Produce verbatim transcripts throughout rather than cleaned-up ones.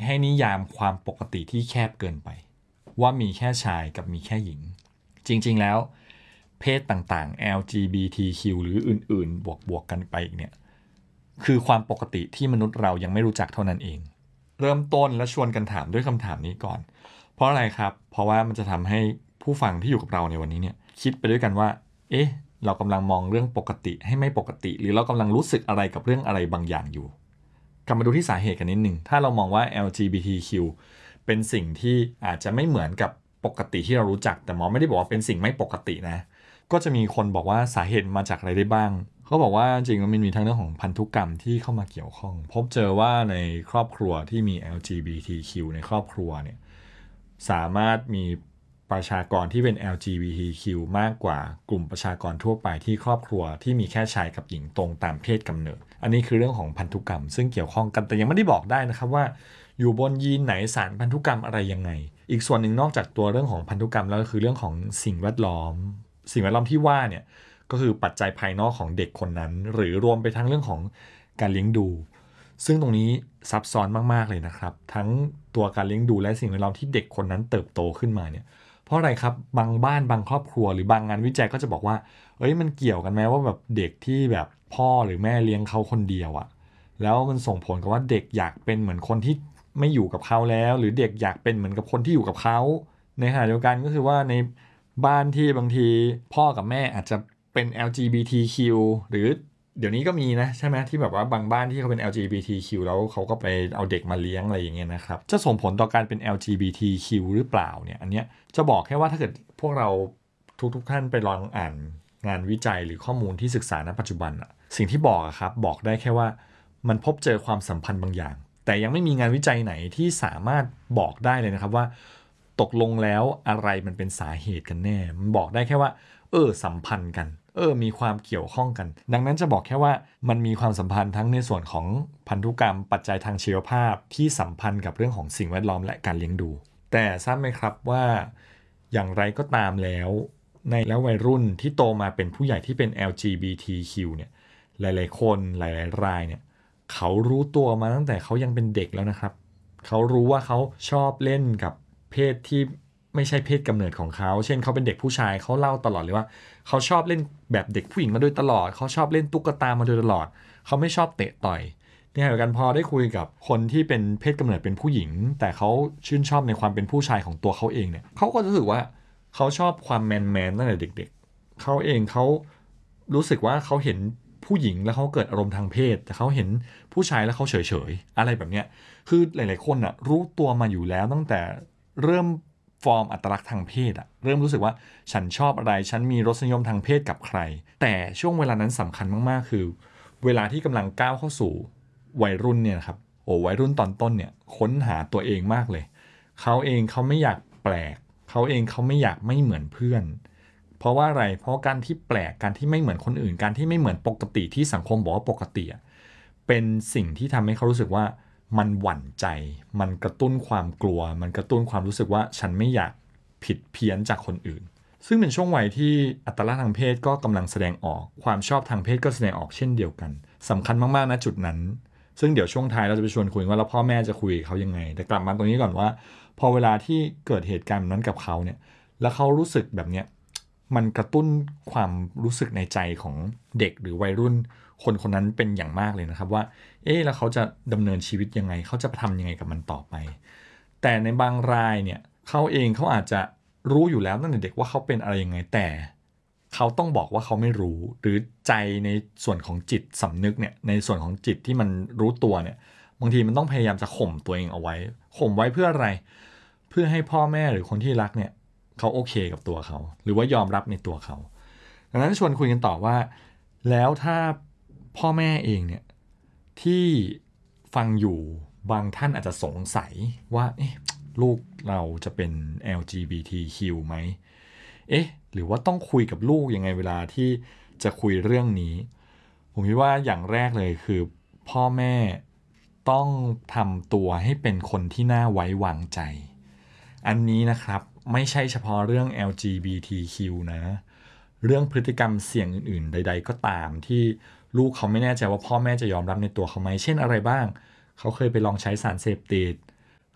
ให้นิยามความปกติที่แคบเกินไปว่ามีแค่ชายกับมีแค่หญิงจริงๆแล้วเพศต่างๆ แอล จี บี ที คิว หรืออื่นๆบวกๆกันไปอีกเนี่ยคือความปกติที่มนุษย์เรายังไม่รู้จักเท่านั้นเองเริ่มต้นและชวนกันถามด้วยคำถามนี้ก่อนเพราะอะไรครับเพราะว่ามันจะทำให้ผู้ฟังที่อยู่กับเราในวันนี้เนี่ยคิดไปด้วยกันว่าเอ๊ะเรากำลังมองเรื่องปกติให้ไม่ปกติหรือเรากำลังรู้สึกอะไรกับเรื่องอะไรบางอย่างอยู่กลับมาดูที่สาเหตุกันนิดนึงถ้าเรามองว่า แอล จี บี ที คิว เป็นสิ่งที่อาจจะไม่เหมือนกับปกติที่เรารู้จักแต่หมอไม่ได้บอกว่าเป็นสิ่งไม่ปกตินะก็จะมีคนบอกว่าสาเหตุมาจากอะไรได้บ้างเขาบอกว่าจริงๆมันมีทั้งเรื่องของพันธุกรรมที่เข้ามาเกี่ยวข้องพบเจอว่าในครอบครัวที่มี แอล จี บี ที คิว ในครอบครัวเนี่ยสามารถมีประชากรที่เป็น แอล จี บี ที คิว มากกว่ากลุ่มประชากรทั่วไปที่ครอบครัวที่มีแค่ชายกับหญิงตรงตามเพศกำเนิดอันนี้คือเรื่องของพันธุกรรมซึ่งเกี่ยวข้องกันแต่ยังไม่ได้บอกได้นะครับว่าอยู่บนยีนไหนสารพันธุกรรมอะไรยังไงอีกส่วนหนึ่งนอกจากตัวเรื่องของพันธุกรรมแล้วก็คือเรื่องของสิ่งแวดล้อมสิ่งแวดล้อมที่ว่าเนี่ยก็คือปัจจัยภายนอกของเด็กคนนั้นหรือรวมไปทั้งเรื่องของการเลี้ยงดูซึ่งตรงนี้ซับซ้อนมากๆเลยนะครับทั้งตัวการเลี้ยงดูและสิ่งแวดล้อมที่เด็กคนนั้นเติบโตขึ้นมาเนี่ยเพราะอะไรครับบางบ้านบางครอบครัวหรือบางงานวิจัยก็จะบอกว่าเอ้ยมันเกี่ยวกันไหมว่าแบบเด็กที่แบบพ่อหรือแม่เลี้ยงเขาคนเดียวอะแล้วมันส่งผลกับว่าเด็กอยากเป็นเหมือนคนที่ไม่อยู่กับเขาแล้วหรือเด็กอยากเป็นเหมือนกับคนที่อยู่กับเขาในขณะเดียวกันก็คือว่าในบ้านที่บางทีพ่อกับแม่อาจจะเป็น แอล จี บี ที คิว หรือเดี๋ยวนี้ก็มีนะใช่ไหมที่แบบว่าบางบ้านที่เขาเป็น แอล จี บี ที คิว แล้วเขาก็ไปเอาเด็กมาเลี้ยงอะไรอย่างเงี้ยนะครับจะส่งผลต่อการเป็น แอล จี บี ที คิว หรือเปล่าเนี่ยอันเนี้ยจะบอกแค่ว่าถ้าเกิดพวกเราทุกๆท่านไปลองอ่านงานวิจัยหรือข้อมูลที่ศึกษาณปัจจุบันอะสิ่งที่บอกอะครับบอกได้แค่ว่ามันพบเจอความสัมพันธ์บางอย่างแต่ยังไม่มีงานวิจัยไหนที่สามารถบอกได้เลยนะครับว่าตกลงแล้วอะไรมันเป็นสาเหตุกันแน่มันบอกได้แค่ว่าเออสัมพันธ์กันเออมีความเกี่ยวข้องกันดังนั้นจะบอกแค่ว่ามันมีความสัมพันธ์ทั้งในส่วนของพันธุกรรมปัจจัยทางชีวภาพที่สัมพันธ์กับเรื่องของสิ่งแวดล้อมและการเลี้ยงดูแต่ทราบไหมครับว่าอย่างไรก็ตามแล้วในแล้ววัยรุ่นที่โตมาเป็นผู้ใหญ่ที่เป็น แอล จี บี ที คิว เนี่ยหลายๆคนหลายๆรายเนี่ยเขารู้ตัวมาตั้งแต่เขายังเป็นเด็กแล้วนะครับเขารู้ว่าเขาชอบเล่นกับเพศที่ไม่ใช่เพศกำเนิดของเขาเช่นเขาเป็นเด็กผู้ชายเขาเล่าตลอดเลยว่าเขาชอบเล่นแบบเด็กผู้หญิงมาโดยตลอดเขาชอบเล่นตุ๊กตามาโดยตลอดเขาไม่ชอบเตะต่อยเนี่ยเหมือนกันพอได้คุยกับคนที่เป็นเพศกำเนิดเป็นผู้หญิงแต่เขาชื่นชอบในความเป็นผู้ชายของตัวเขาเองเนี่ยเขาก็รู้สึกว่าเขาชอบความแมนแมนตั้งแต่เด็กๆเขาเองเขารู้สึกว่าเขาเห็นผู้หญิงแล้วเขาเกิดอารมณ์ทางเพศแต่เขาเห็นผู้ชายแล้วเขาเฉยๆอะไรแบบเนี้ยคือหลายๆคนอะรู้ตัวมาอยู่แล้วตั้งแต่เริ่มฟอร์มอัตลักษณ์ทางเพศอะเริ่มรู้สึกว่าฉันชอบอะไรฉันมีรสนิยมทางเพศกับใครแต่ช่วงเวลานั้นสำคัญมากๆคือเวลาที่กำลังก้าวเข้าสู่วัยรุ่นเนี่ยครับโอ้วัยรุ่นตอนต้นเนี่ยค้นหาตัวเองมากเลยเขาเองเขาไม่อยากแปลกเขาเองเขาไม่อยากไม่เหมือนเพื่อนเพราะว่าอะไรเพราะการที่แปลกการที่ไม่เหมือนคนอื่นการที่ไม่เหมือนปกติที่สังคมบอกว่าปกติเป็นสิ่งที่ทำให้เขารู้สึกว่ามันหวั่นใจมันกระตุ้นความกลัวมันกระตุ้นความรู้สึกว่าฉันไม่อยากผิดเพี้ยนจากคนอื่นซึ่งเป็นช่วงวัยที่อัตลักษณ์ทางเพศก็กำลังแสดงออกความชอบทางเพศก็แสดงออกเช่นเดียวกันสำคัญมากๆนะจุดนั้นซึ่งเดี๋ยวช่วงท้ายเราจะไปชวนคุยว่าแล้วพ่อแม่จะคุยกับเขายังไงแต่กลับมาตรงนี้ก่อนว่าพอเวลาที่เกิดเหตุการณ์นั้นกับเขาเนี่ยแล้วเขารู้สึกแบบเนี้ยมันกระตุ้นความรู้สึกในใจของเด็กหรือวัยรุ่นคนคนนั้นเป็นอย่างมากเลยนะครับว่าเอ๊ะแล้วเขาจะดำเนินชีวิตยังไงเขาจะทำยังไงกับมันต่อไปแต่ในบางรายเนี่ยเขาเองเขาอาจจะรู้อยู่แล้วตั้งแต่เด็กว่าเขาเป็นอะไรยังไงแต่เขาต้องบอกว่าเขาไม่รู้หรือใจในส่วนของจิตสำนึกเนี่ยในส่วนของจิตที่มันรู้ตัวเนี่ยบางทีมันต้องพยายามจะข่มตัวเองเอาไว้ข่มไว้เพื่ออะไรเพื่อให้พ่อแม่หรือคนที่รักเนี่ยเขาโอเคกับตัวเขาหรือว่ายอมรับในตัวเขาดังนั้นชวนคุยกันต่อว่าแล้วถ้าพ่อแม่เองเนี่ยที่ฟังอยู่บางท่านอาจจะสงสัยว่าเอ๊ะลูกเราจะเป็น แอล จี บี ที คิว ไหมเอ๊ะหรือว่าต้องคุยกับลูกยังไงเวลาที่จะคุยเรื่องนี้ผมคิดว่าอย่างแรกเลยคือพ่อแม่ต้องทำตัวให้เป็นคนที่น่าไว้วางใจอันนี้นะครับไม่ใช่เฉพาะเรื่อง แอล จี บี ที คิว นะเรื่องพฤติกรรมเสี่ยงอื่นๆใดๆก็ตามที่ลูกเขาไม่แน่ใจว่าพ่อแม่จะยอมรับในตัวเขาไหมเช่นอะไรบ้างเขาเคยไปลองใช้สารเสพติด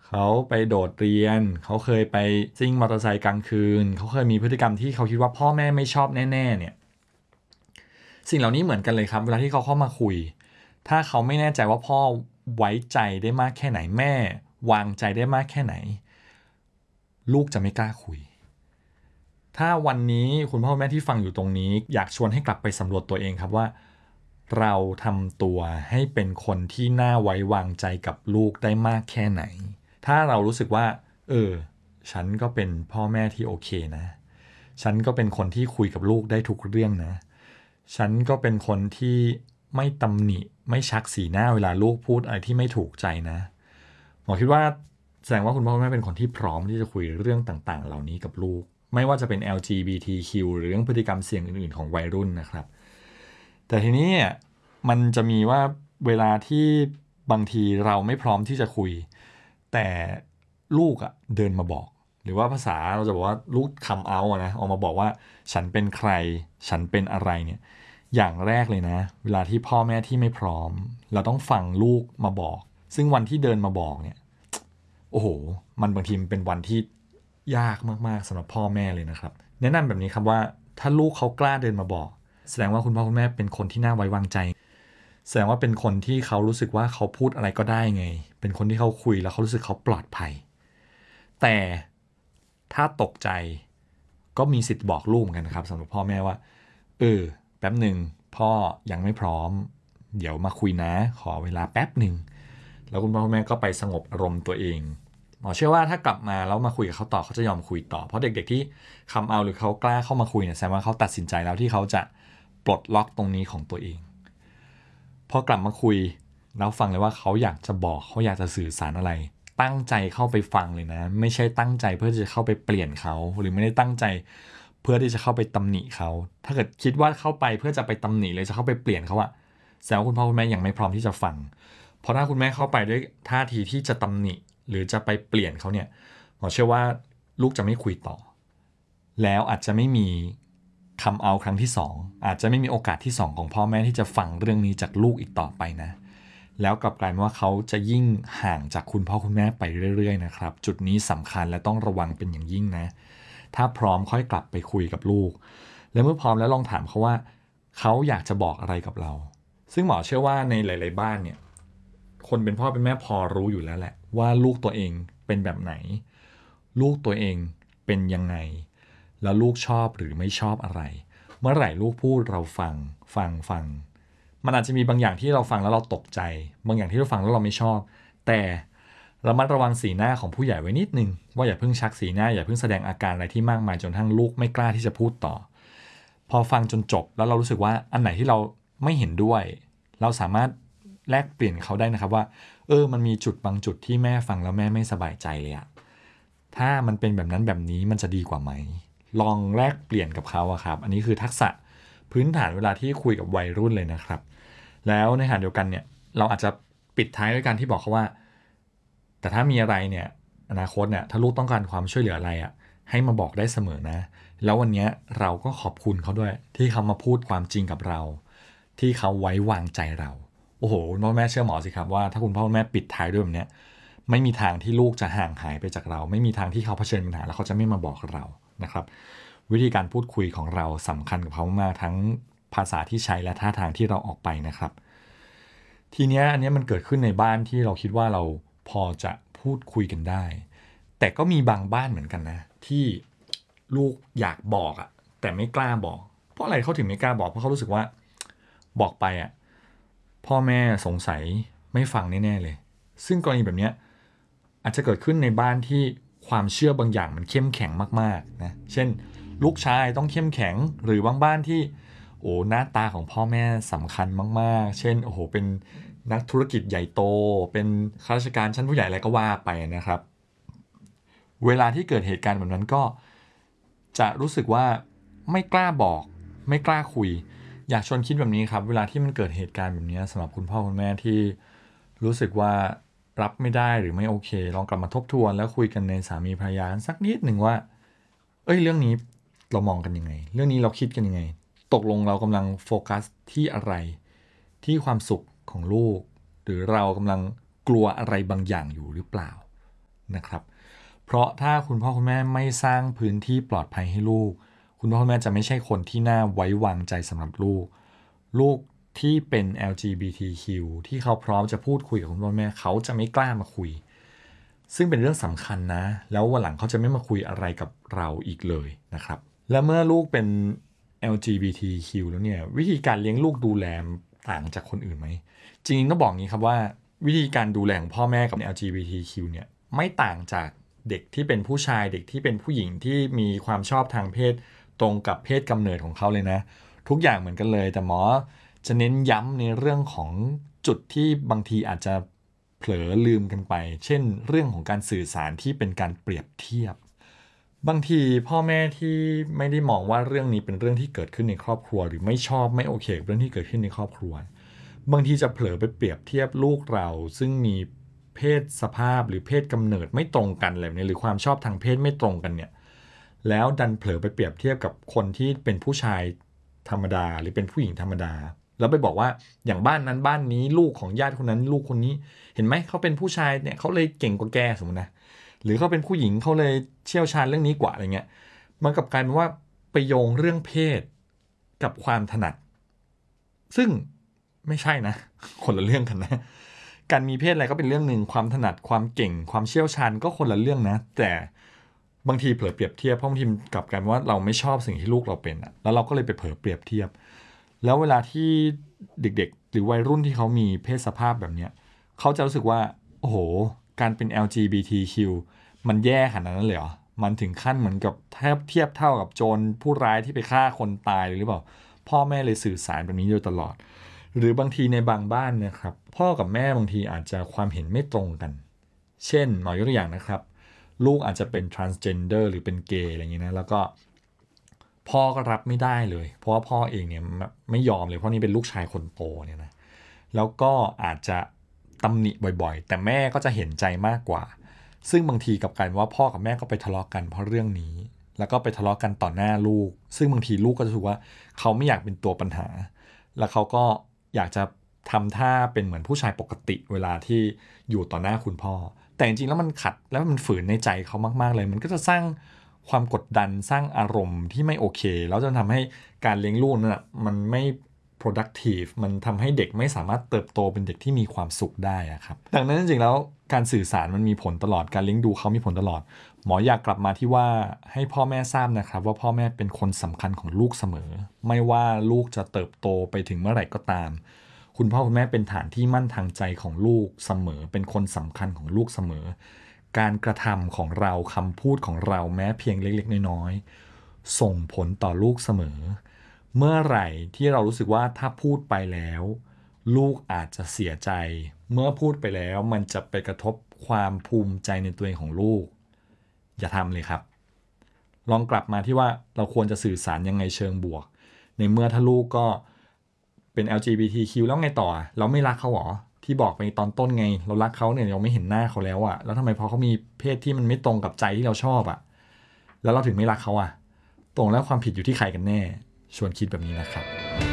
เขาไปโดดเรียนเขาเคยไปซิ่งมอเตอร์ไซค์กลางคืนเขาเคยมีพฤติกรรมที่เขาคิดว่าพ่อแม่ไม่ชอบแน่ๆเนี่ยสิ่งเหล่านี้เหมือนกันเลยครับเวลาที่เขาเข้ามาคุยถ้าเขาไม่แน่ใจว่าพ่อไว้ใจได้มากแค่ไหนแม่วางใจได้มากแค่ไหนลูกจะไม่กล้าคุยถ้าวันนี้คุณพ่อแม่ที่ฟังอยู่ตรงนี้อยากชวนให้กลับไปสำรวจตัวเองครับว่าเราทำตัวให้เป็นคนที่น่าไว้วางใจกับลูกได้มากแค่ไหนถ้าเรารู้สึกว่าเออฉันก็เป็นพ่อแม่ที่โอเคนะฉันก็เป็นคนที่คุยกับลูกได้ทุกเรื่องนะฉันก็เป็นคนที่ไม่ตำหนิไม่ชักสีหน้าเวลาลูกพูดอะไรที่ไม่ถูกใจนะหมอคิดว่าแสดงว่าคุณพ่อคุณแม่เป็นคนที่พร้อมที่จะคุยเรื่องต่างๆเหล่านี้กับลูกไม่ว่าจะเป็น แอล จี บี ที คิว หรือเรื่องพฤติกรรมเสี่ยงอื่นๆของวัยรุ่นนะครับแต่ทีนี้มันจะมีว่าเวลาที่บางทีเราไม่พร้อมที่จะคุยแต่ลูกอะเดินมาบอกหรือว่าภาษาเราจะบอกว่าลูกคัมเอาท์นะออกมาบอกว่าฉันเป็นใครฉันเป็นอะไรเนี่ยอย่างแรกเลยนะเวลาที่พ่อแม่ที่ไม่พร้อมเราต้องฟังลูกมาบอกซึ่งวันที่เดินมาบอกเนี่ยโอ้โหมันบางทีมันเป็นวันที่ยากมากๆสำหรับพ่อแม่เลยนะครับแนะนำแบบนี้ครับว่าถ้าลูกเขากล้าเดินมาบอกแสดงว่าคุณพ่อคุณแม่เป็นคนที่น่าไว้วางใจแสดงว่าเป็นคนที่เขารู้สึกว่าเขาพูดอะไรก็ได้ไงเป็นคนที่เขาคุยแล้วเขารู้สึกเขาปลอดภัยแต่ถ้าตกใจก็มีสิทธิ์บอกลูกเหมือนกันนะครับสำหรับพ่อแม่ว่าเออแป๊บหนึ่งพ่อยังไม่พร้อมเดี๋ยวมาคุยนะขอเวลาแป๊บหนึ่งแล้วคุณพ่อคุณแม่ก็ไปสงบอารมณ์ตัวเองหมอเชื่อว่าถ้ากลับมาแล้วมาคุยกับเขาต่อเขาจะยอมคุยต่อเพราะเด็กๆที่คำเอาหรือเขากล้าเข้ามาคุยเนี่ยแสดงว่าเขาตัดสินใจแล้วที่เขาจะปลดล็อกตรงนี้ของตัวเองพอกลับมาคุยแล้วฟังเลยว่าเขาอยากจะบอกเขาอยากจะสื่อสารอะไรตั้งใจเข้าไปฟังเลยนะไม่ใช่ตั้งใจเพื่อจะเข้าไปเปลี่ยนเขาหรือไม่ได้ตั้งใจเพื่อที่จะเข้าไปตำหนิเขาถ้าเกิดคิดว่าเข้าไปเพื่อจะไปตำหนิเลยจะเข้าไปเปลี่ยนเขาอะแสดงว่าคุณพ่อคุณแม่ยังไม่พร้อมที่จะฟังเพราะถ้าคุณแม่เข้าไปด้วยท่าทีที่จะตำหนิหรือจะไปเปลี่ยนเขาเนี่ยหมอเชื่อว่าลูกจะไม่คุยต่อแล้วอาจจะไม่มีคำเอาครั้งที่สองอาจจะไม่มีโอกาสที่สองของพ่อแม่ที่จะฟังเรื่องนี้จากลูกอีกต่อไปนะแล้วกลับกลายเป็นว่าเขาจะยิ่งห่างจากคุณพ่อคุณแม่ไปเรื่อยๆนะครับจุดนี้สำคัญและต้องระวังเป็นอย่างยิ่งนะถ้าพร้อมค่อยกลับไปคุยกับลูกและเมื่อพร้อมแล้วลองถามเขาว่าเขาอยากจะบอกอะไรกับเราซึ่งหมอเชื่อว่าในหลายๆบ้านเนี่ยคนเป็นพ่อเป็นแม่พอรู้อยู่แล้วแหละว่าลูกตัวเองเป็นแบบไหนลูกตัวเองเป็นยังไงแล้วลูกชอบหรือไม่ชอบอะไรเมื่อไหร่ลูกพูดเราฟังฟังฟังมันอาจจะมีบางอย่างที่เราฟังแล้วเราตกใจบางอย่างที่เราฟังแล้วเราไม่ชอบแต่ระมัดระวังสีหน้าของผู้ใหญ่ไว้นิดนึงว่าอย่าเพิ่งชักสีหน้าอย่าเพิ่งแสดงอาการอะไรที่มากมายจนทั้งลูกไม่กล้าที่จะพูดต่อพอฟังจนจบแล้วเรารู้สึกว่าอันไหนที่เราไม่เห็นด้วยเราสามารถแลกเปลี่ยนเขาได้นะครับว่าเออมันมีจุดบางจุดที่แม่ฟังแล้วแม่ไม่สบายใจเลยอะถ้ามันเป็นแบบนั้นแบบนี้มันจะดีกว่าไหมลองแลกเปลี่ยนกับเขาอะครับอันนี้คือทักษะพื้นฐานเวลาที่คุยกับวัยรุ่นเลยนะครับแล้วในขณะเดียวกันเนี่ยเราอาจจะปิดท้ายด้วยการที่บอกเขาว่าแต่ถ้ามีอะไรเนี่ยอนาคตเนี่ยถ้าลูกต้องการความช่วยเหลืออะไรอะให้มาบอกได้เสมอนะแล้ววันนี้เราก็ขอบคุณเขาด้วยที่เขามาพูดความจริงกับเราที่เขาไว้วางใจเราโอ้โหพ่อแม่เชื่อหมอสิครับว่าถ้าคุณพ่อแม่ปิดท้ายด้วยแบบนี้ไม่มีทางที่ลูกจะห่างหายไปจากเราไม่มีทางที่เขาเผชิญปัญหาแล้วเขาจะไม่มาบอกเรานะครับวิธีการพูดคุยของเราสำคัญกับเขามากทั้งภาษาที่ใช้และท่าทางที่เราออกไปนะครับทีเนี้ยอันนี้มันเกิดขึ้นในบ้านที่เราคิดว่าเราพอจะพูดคุยกันได้แต่ก็มีบางบ้านเหมือนกันนะที่ลูกอยากบอกอะแต่ไม่กล้าบอกเพราะอะไรเขาถึงไม่กล้าบอกเพราะเขารู้สึกว่าบอกไปอะพ่อแม่สงสัยไม่ฟังแน่ๆเลยซึ่งกรณีแบบนี้อาจจะเกิดขึ้นในบ้านที่ความเชื่อบางอย่างมันเข้มแข็งมากๆนะเช่นลูกชายต้องเข้มแข็งหรือบางบ้านที่โอ้หน้าตาของพ่อแม่สำคัญมากๆเช่นโอ้โหเป็นนักธุรกิจใหญ่โตเป็นข้าราชการชั้นผู้ใหญ่อะไรก็ว่าไปนะครับเวลาที่เกิดเหตุการณ์แบบนั้นก็จะรู้สึกว่าไม่กล้าบอกไม่กล้าคุยอยากชวนคิดแบบนี้ครับเวลาที่มันเกิดเหตุการณ์แบบนี้สำหรับคุณพ่อคุณแม่ที่รู้สึกว่ารับไม่ได้หรือไม่โอเคลองกลับมาทบทวนแล้วคุยกันในสามีภรรยาสักนิดหนึ่งว่าเอ้ยเรื่องนี้เรามองกันยังไงเรื่องนี้เราคิดกันยังไงตกลงเรากำลังโฟกัสที่อะไรที่ความสุขของลูกหรือเรากำลังกลัวอะไรบางอย่างอยู่หรือเปล่านะครับเพราะถ้าคุณพ่อคุณแม่ไม่สร้างพื้นที่ปลอดภัยให้ลูกคุณพ่อคุณแม่จะไม่ใช่คนที่น่าไว้วางใจสำหรับลูกลูกที่เป็น แอล จี บี ที คิว ที่เขาพร้อมจะพูดคุยกับคุณพ่อคุณแม่เขาจะไม่กล้ามาคุยซึ่งเป็นเรื่องสำคัญนะแล้ววันหลังเขาจะไม่มาคุยอะไรกับเราอีกเลยนะครับและเมื่อลูกเป็น แอล จี บี ที คิว แล้วเนี่ยวิธีการเลี้ยงลูกดูแลต่างจากคนอื่นไหมจริงๆต้องบอกงี้ครับว่าวิธีการดูแลของพ่อแม่กับ แอล จี บี ที คิว เนี่ยไม่ต่างจากเด็กที่เป็นผู้ชายเด็กที่เป็นผู้หญิงที่มีความชอบทางเพศตรงกับเพศกำเนิดของเขาเลยนะทุกอย่างเหมือนกันเลยแต่หมอจะเน้นย้ำในเรื่องของจุดที่บางทีอาจจะเผลอลืมกันไปเช่นเรื่องของการสื่อสารที่เป็นการเปรียบเทียบบางทีพ่อแม่ที่ไม่ได้มองว่าเรื่องนี้เป็นเรื่องที่เกิดขึ้นในครอบครัวหรือไม่ชอบไม่โอเคกับเรื่องที่เกิดขึ้นในครอบครัวบางทีจะเผลอไปเปรียบเทียบลูกเราซึ่งมีเพศสภาพหรือเพศกำเนิดไม่ตรงกันอะไรนี้หรือความชอบทางเพศไม่ตรงกันเนี่ยแล้วดันเผลอไปเปรียบเทียบกับคนที่เป็นผู้ชายธรรมดาหรือเป็นผู้หญิงธรรมดาแล้วไปบอกว่าอย่างบ้านนั้นบ้านนี้ลูกของญาติคนนั้นลูกคนนี้เห็นไหมเขาเป็นผู้ชายเนี่ยเขาเลยเก่งกว่าแกสมมตินะหรือเขาเป็นผู้หญิงเขาเลยเชี่ยวชาญเรื่องนี้กว่าอะไรเงี้ยมันกลับกลายเป็นว่าไปโยงเรื่องเพศกับความถนัดซึ่งไม่ใช่นะคนละเรื่องกันนะการมีเพศอะไรก็เป็นเรื่องหนึ่งความถนัดความเก่งความเชี่ยวชาญก็คนละเรื่องนะแต่บางทีเผลอเปรียบเทียบเพราะบางทีกลับกลายเป็นว่าเราไม่ชอบสิ่งที่ลูกเราเป็นอะแล้วเราก็เลยไปเผลอเปรียบเทียบแล้วเวลาที่เด็กๆหรือวัยรุ่นที่เขามีเพศสภาพแบบเนี้ยเขาจะรู้สึกว่าโอ้โหการเป็น แอล จี บี ที คิว มันแย่ขนาดนั้นเลยเหรอมันถึงขั้นเหมือนกับแทบเทียบเท่ากับโจรผู้ร้ายที่ไปฆ่าคนตายเลยหรือเปล่าพ่อแม่เลยสื่อสารแบบนี้โดยตลอดหรือบางทีในบางบ้านนะครับพ่อกับแม่บางทีอาจจะความเห็นไม่ตรงกันเช่นหมอยกตัวอย่างนะครับลูกอาจจะเป็น transgender หรือเป็นเกย์อะไรอย่างนี้นะแล้วก็พ่อก็รับไม่ได้เลยเพราะว่าพ่อเองเนี่ยไม่ยอมเลยเพราะนี่เป็นลูกชายคนโตเนี่ยนะแล้วก็อาจจะตำหนิบ่อยๆแต่แม่ก็จะเห็นใจมากกว่าซึ่งบางทีกับการว่าพ่อกับแม่ก็ไปทะเลาะกันเพราะเรื่องนี้แล้วก็ไปทะเลาะกันต่อหน้าลูกซึ่งบางทีลูกก็จะรู้สึกว่าเขาไม่อยากเป็นตัวปัญหาแล้วเขาก็อยากจะทำท่าเป็นเหมือนผู้ชายปกติเวลาที่อยู่ต่อหน้าคุณพ่อแต่จริงๆแล้วมันขัดแล้วมันฝืนในใจเขามากๆเลยมันก็จะสร้างความกดดันสร้างอารมณ์ที่ไม่โอเคแล้วจะทำให้การเลี้ยงลูกนั่นแหะมันไม่ productive มันทำให้เด็กไม่สามารถเติบโตเป็นเด็กที่มีความสุขได้ครับดังนั้นจริงๆแล้วการสื่อสารมันมีผลตลอดการเลี้ยงดูเขามีผลตลอดหมออยากกลับมาที่ว่าให้พ่อแม่ทราบนะครับว่าพ่อแม่เป็นคนสำคัญของลูกเสมอไม่ว่าลูกจะเติบโตไปถึงเมื่อไหร่ก็ตามคุณพ่อคุณแม่เป็นฐานที่มั่นทางใจของลูกเสมอเป็นคนสำคัญของลูกเสมอการกระทำของเราคำพูดของเราแม้เพียงเล็กๆน้อยๆส่งผลต่อลูกเสมอเมื่อไหร่ที่เรารู้สึกว่าถ้าพูดไปแล้วลูกอาจจะเสียใจเมื่อพูดไปแล้วมันจะไปกระทบความภูมิใจในตัวเองของลูกอย่าทำเลยครับลองกลับมาที่ว่าเราควรจะสื่อสารยังไงเชิงบวกในเมื่อถ้าลูกก็เป็น แอล จี บี ที คิว แล้วไงต่อเราไม่รักเขาหรอที่บอกไปตอนต้นไงเรารักเขาเนี่ยเราไม่เห็นหน้าเขาแล้วอะแล้วทำไมพอเขามีเพศที่มันไม่ตรงกับใจที่เราชอบอะแล้วเราถึงไม่รักเขาอะตรงแล้วความผิดอยู่ที่ใครกันแน่ชวนคิดแบบนี้นะครับ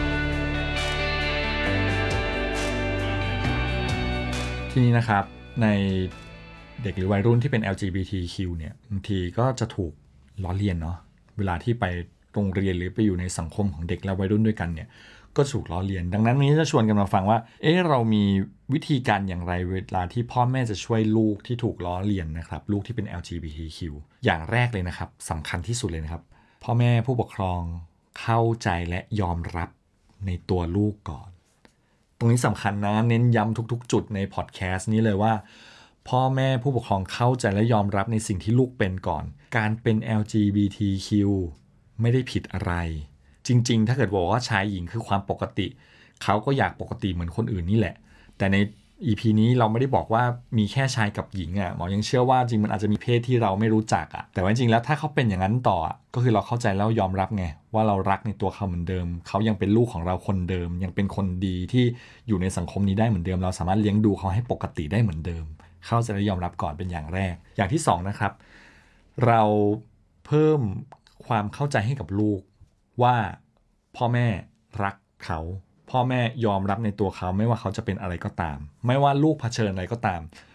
ทีนี้นะครับในเด็กหรือวัยรุ่นที่เป็น แอล จี บี ที คิว เนี่ยบางทีก็จะถูกล้อเลียนเนาะเวลาที่ไปโรงเรียนหรือไปอยู่ในสังคมของเด็กและวัยรุ่นด้วยกันเนี่ยก็ถูกล้อเลียนดังนั้นวันนี้จะชวนกันมาฟังว่าเอ๊ะเรามีวิธีการอย่างไรเวลาที่พ่อแม่จะช่วยลูกที่ถูกล้อเลียนนะครับลูกที่เป็น แอล จี บี ที คิว อย่างแรกเลยนะครับสำคัญที่สุดเลยนะครับพ่อแม่ผู้ปกครองเข้าใจและยอมรับในตัวลูกก่อนตรงนี้สำคัญนะเน้นย้ำทุกๆจุดในพอดแคสต์นี้เลยว่าพ่อแม่ผู้ปกครองเข้าใจและยอมรับในสิ่งที่ลูกเป็นก่อนการเป็น แอล จี บี ที คิว ไม่ได้ผิดอะไรจริงๆถ้าเกิดบอกว่าชายหญิงคือความปกติเขาก็อยากปกติเหมือนคนอื่นนี่แหละแต่ใน อี พี นี้เราไม่ได้บอกว่ามีแค่ชายกับหญิงอ่ะหมอยังเชื่อว่าจริงมันอาจจะมีเพศที่เราไม่รู้จักอ่ะแต่ว่าจริงแล้วถ้าเขาเป็นอย่างนั้นต่อก็คือเราเข้าใจแล้วยอมรับไงว่าเรารักในตัวเขาเหมือนเดิมเขายังเป็นลูกของเราคนเดิมยังเป็นคนดีที่อยู่ในสังคมนี้ได้เหมือนเดิมเราสามารถเลี้ยงดูเขาให้ปกติได้เหมือนเดิมเข้าใจและยอมรับก่อนเป็นอย่างแรกอย่างที่สองนะครับเราเพิ่มความเข้าใจให้กับลูกว่าพ่อแม่รักเขาพ่อแม่ยอมรับในตัวเขาไม่ว่าเขาจะเป็นอะไรก็ตามไม่ว่าลูกเผชิญอะไรก็ตาม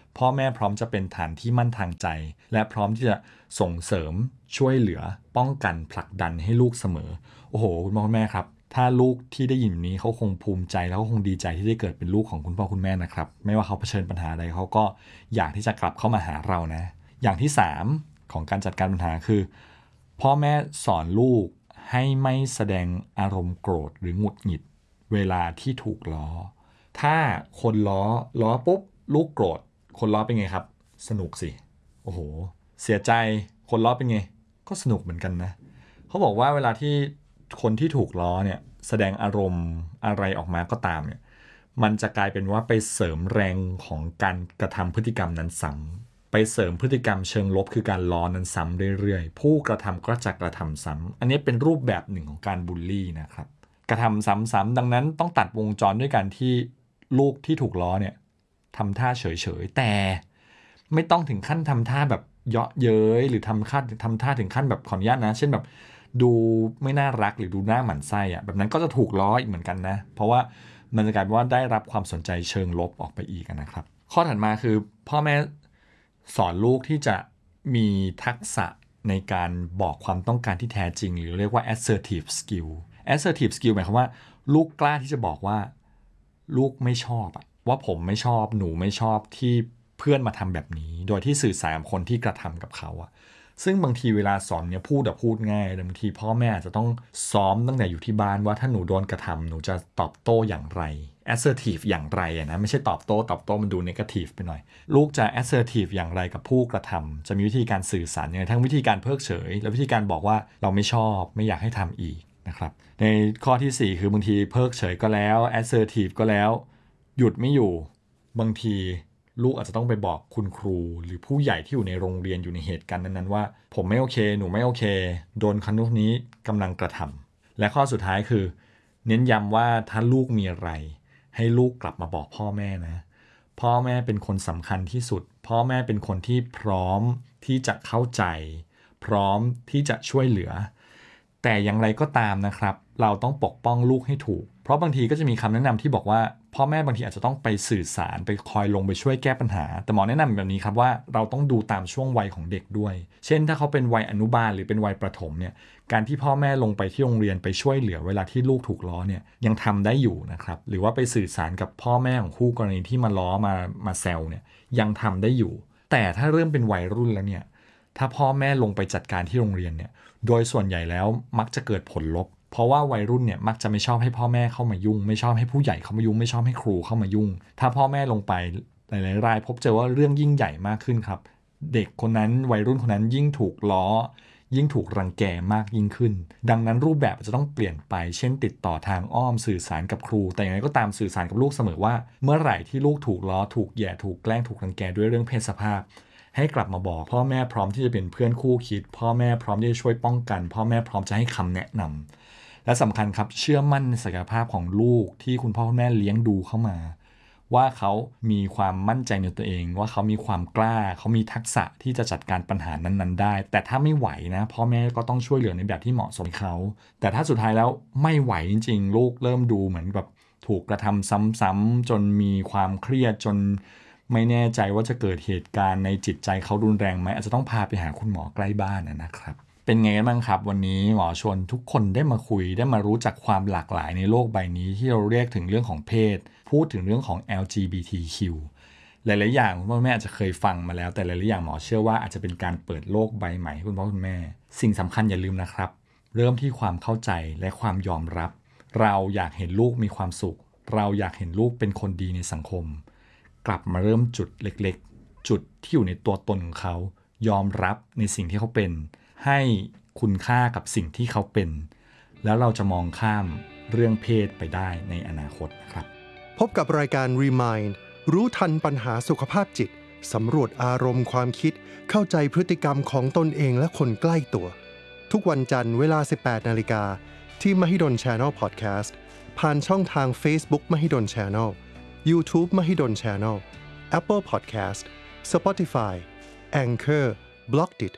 พ่อแม่พร้อมจะเป็นฐานที่มั่นทางใจและพร้อมที่จะส่งเสริมช่วยเหลือป้องกันผลักดันให้ลูกเสมอโอ้โหคุณพ่อคุณแม่ครับถ้าลูกที่ได้ยินนี้เขาคงภูมิใจแล้วก็คงดีใจที่ได้เกิดเป็นลูกของคุณพ่อคุณแม่นะครับไม่ว่าเขาเผชิญปัญหาอะไรเขาก็อยากที่จะกลับเข้ามาหาเรานะอย่างที่สามของการจัดการปัญหาคือพ่อแม่สอนลูกให้ไม่แสดงอารมณ์โกรธหรือหงุดหงิดเวลาที่ถูกล้อถ้าคนล้อล้อปุ๊บลูกโกรธคนล้อเป็นไงครับสนุกสิโอ้โหเสียใจคนล้อเป็นไงก็สนุกเหมือนกันนะเขาบอกว่าเวลาที่คนที่ถูกล้อเนี่ยแสดงอารมณ์อะไรออกมาก็ตามเนี่ยมันจะกลายเป็นว่าไปเสริมแรงของการกระทำพฤติกรรมนั้นซ้ำไปเสริมพฤติกรรมเชิงลบคือการล้อนั้นซ้ำเรื่อยๆผู้กระทำก็จะกระทำซ้ำอันนี้เป็นรูปแบบหนึ่งของการบูลลี่นะครับกระทำซ้ำๆดังนั้นต้องตัดวงจรด้วยการที่ลูกที่ถูกล้อเนี่ยทำท่าเฉยๆแต่ไม่ต้องถึงขั้นทำท่าแบบเยาะเย้ยหรือทำท่าทำท่าถึงขั้นแบบขออนุญาตนะเช่นแบบดูไม่น่ารักหรือดูหน้าหมั่นไส้อะแบบนั้นก็จะถูกล้ออีกเหมือนกันนะเพราะว่ามันจะกลายเป็นว่าได้รับความสนใจเชิงลบออกไปอีกนะครับข้อถัดมาคือพ่อแม่สอนลูกที่จะมีทักษะในการบอกความต้องการที่แท้จริงหรือเรียกว่า assertive skill assertive skill หมายความว่าลูกกล้าที่จะบอกว่าลูกไม่ชอบอะว่าผมไม่ชอบหนูไม่ชอบที่เพื่อนมาทำแบบนี้โดยที่สื่อสารกับคนที่กระทำกับเขาอะซึ่งบางทีเวลาสอนเนี่ยพูดแบบพูดง่ายแต่บางทีพ่อแม่อาจจะต้องซ้อมตั้งแต่อยู่ที่บ้านว่าถ้าหนูโดนกระทำหนูจะตอบโต้อย่างไร assertive อย่างไรนะไม่ใช่ตอบโต้ตอบโต้มันดู negative ไปหน่อยลูกจะ assertive อย่างไรกับผู้กระทำจะมีวิธีการสื่อสารยังไงทั้งวิธีการเพิกเฉยและวิธีการบอกว่าเราไม่ชอบไม่อยากให้ทำอีกนะครับในข้อที่สี่คือบางทีเพิกเฉยก็แล้ว assertive ก็แล้วหยุดไม่อยู่บางทีลูกอาจจะต้องไปบอกคุณครูหรือผู้ใหญ่ที่อยู่ในโรงเรียนอยู่ในเหตุการณ์นั้นๆว่าผมไม่โอเคหนูไม่โอเคโดนคนนู้นนี้กำลังกระทำและข้อสุดท้ายคือเน้นย้ำว่าถ้าลูกมีอะไรให้ลูกกลับมาบอกพ่อแม่นะพ่อแม่เป็นคนสำคัญที่สุดพ่อแม่เป็นคนที่พร้อมที่จะเข้าใจพร้อมที่จะช่วยเหลือแต่อย่างไรก็ตามนะครับเราต้องปกป้องลูกให้ถูกเพราะบางทีก็จะมีคำแนะนำที่บอกว่าพ่อแม่บางทีอาจจะต้องไปสื่อสารไปคอยลงไปช่วยแก้ปัญหาแต่หมอแนะนำแบบนี้ครับว่าเราต้องดูตามช่วงวัยของเด็กด้วยเช่นถ้าเขาเป็นวัยอนุบาลหรือเป็นวัยประถมเนี่ยการที่พ่อแม่ลงไปที่โรงเรียนไปช่วยเหลือเวลาที่ลูกถูกล้อเนี่ยยังทำได้อยู่นะครับหรือว่าไปสื่อสารกับพ่อแม่ของคู่กรณีที่มาล้อมามาแซวเนี่ยยังทำได้อยู่แต่ถ้าเริ่มเป็นวัยรุ่นแล้วเนี่ยถ้าพ่อแม่ลงไปจัดการที่โรงเรียนเนี่ยโดยส่วนใหญ่แล้วมักจะเกิดผลลบเพราะว่าวัยรุ่นเนี่ยมักจะไม่ชอบให้พ่อแม่เข้ามายุ่งไม่ชอบให้ผู้ใหญ่เข้ามายุ่งไม่ชอบให้ครูเข้ามายุ่งถ้าพ่อแม่ลงไปหลายๆรายพบเจอว่าเรื่องยิ่งใหญ่มากขึ้นครับเด็กคนนั้นวัยรุ่นคนนั้นยิ่งถูกล้อยิ่งถูกรังแกมากยิ่งขึ้นดังนั้นรูปแบบจะต้องเปลี่ยนไปเช่นติดต่อทางอ้อมสื่อสารกับครูแต่อย่างไรก็ตามสื่อสารกับลูกเสมอว่าเมื่อไหร่ที่ลูกถูกล้อถูกแย่ถูกแกล้งถูกรังแกด้วยเรื่องเพศสภาพให้กลับมาบอกพ่อแม่พร้อมที่จะเป็นเพื่อนคู่คิดพ่อแม่พร้อมที่จะช่วยป้องกันพ่อแม่พร้อมจะให้คำแนะนำและสำคัญครับเชื่อมั่นในศักยภาพของลูกที่คุณพ่อคุณแม่เลี้ยงดูเข้ามาว่าเขามีความมั่นใจในตัวเองว่าเขามีความกล้าเขามีทักษะที่จะจัดการปัญหานั้นๆได้แต่ถ้าไม่ไหวนะพ่อแม่ก็ต้องช่วยเหลือในแบบที่เหมาะสมให้เขาแต่ถ้าสุดท้ายแล้วไม่ไหวจริงๆลูกเริ่มดูเหมือนแบบถูกกระทำซ้ำๆจนมีความเครียดจนไม่แน่ใจว่าจะเกิดเหตุการณ์ในจิตใจเขารุนแรงไหมอาจจะต้องพาไปหาคุณหมอใกล้บ้านนะครับเป็นไงกันบ้างครับวันนี้หมอชวนทุกคนได้มาคุยได้มารู้จักความหลากหลายในโลกใบนี้ที่เราเรียกถึงเรื่องของเพศพูดถึงเรื่องของ แอล จี บี ที คิว หลายๆอย่างคุณพ่อแม่อาจจะเคยฟังมาแล้วแต่หลายๆอย่างหมอเชื่อว่าอาจจะเป็นการเปิดโลกใบใหม่ให้คุณพ่อคุณแม่สิ่งสำคัญอย่าลืมนะครับเริ่มที่ความเข้าใจและความยอมรับเราอยากเห็นลูกมีความสุขเราอยากเห็นลูกเป็นคนดีในสังคมกลับมาเริ่มจุดเล็กๆจุดที่อยู่ในตัวตนของเขายอมรับในสิ่งที่เขาเป็นให้คุณค่ากับสิ่งที่เขาเป็นแล้วเราจะมองข้ามเรื่องเพศไปได้ในอนาคตนะครับพบกับรายการ Remind รู้ทันปัญหาสุขภาพจิตสำรวจอารมณ์ความคิดเข้าใจพฤติกรรมของตนเองและคนใกล้ตัวทุกวันจันทร์เวลา สิบแปดนาฬิกา นที่ Mahidol Channel Podcast ผ่านช่องทาง Facebook Mahidol Channel YouTube Mahidol Channel Apple Podcast Spotify Anchor Blockdit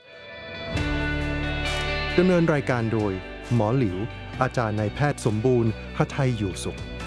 ดำเนินรายการโดยหมอหลิวอาจารย์นายแพทย์สมบูรณ์หทัยอยู่สุข